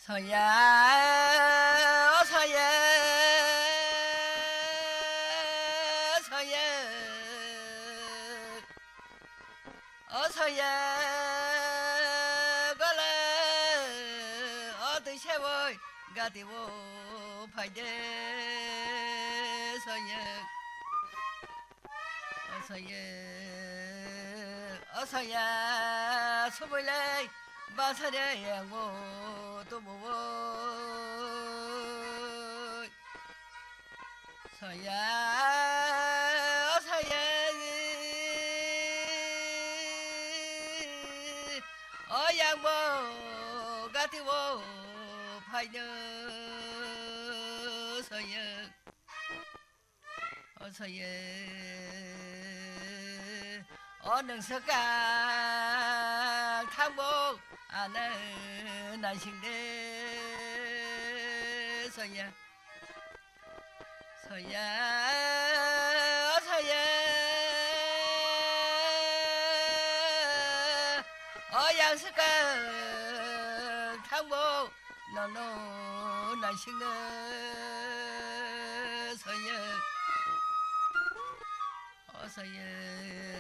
서야 서야 서야 어서야 걸어 어디 세월 가디고 파이데 서야 어서야 어서야 소불레 바사려야고 또 뭐고 서야 어서야 어양모 가티고 파이너 서야 어서야 어느 석강 탕복 안은 난싱대 서야 서야 서야 어양석강 탕복 너너 난싱대 서야 어서야